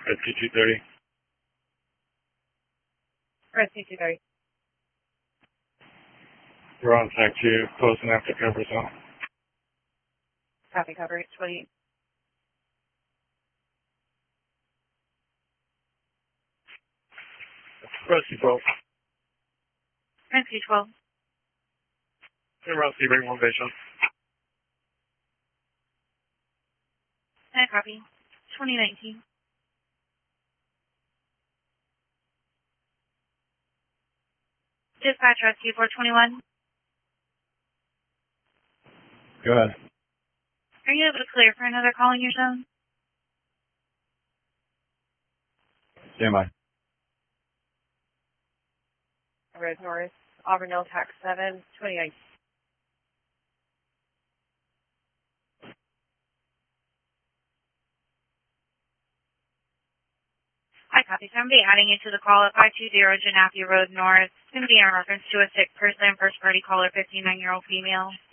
Rescue 230. Rescue 230. We're on track 2, closing after cover zone. Copy, cover 28. Rescue 12. Rescue 12. We're on Sebring 1 Vision. Copy. 2019. Dispatch Rescue 421. Go ahead. Are you able to clear for another call in your zone? Stand by. Red Norris, Auburndale, Tax 7, 28. Hi, copy. So I'm going to be adding you to the call at 520 Janapia Road North. It's going to be in reference to a sick person, first party caller, 59-year-old female.